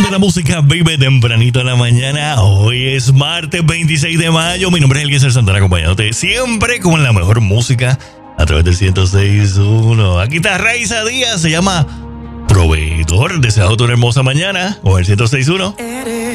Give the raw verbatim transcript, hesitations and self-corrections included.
de la música, baby, tempranito en la mañana. Hoy es martes veintiséis de mayo. Mi nombre es Eliezer Santana, acompañándote siempre con la mejor música a través del ciento seis punto uno. Aquí está Raiza Díaz, se llama Proveedor. Deseado una hermosa mañana con el ciento seis punto uno.